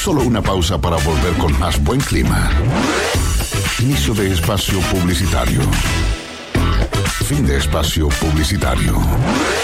Solo una pausa para volver con más buen clima. Inicio de espacio publicitario. Fin de espacio publicitario.